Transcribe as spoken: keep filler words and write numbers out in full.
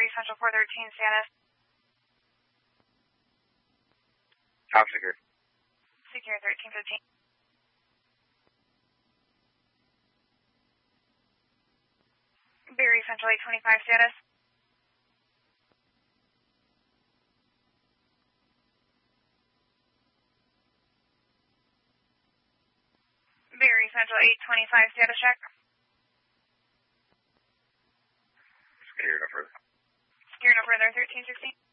Berry Central four thirteen status. Top secure. Secure thirteen fifteen. Berry Central eight twenty-five status. Berry Central eight twenty-five status check. Secure no further. Secure no further thirteen sixteen.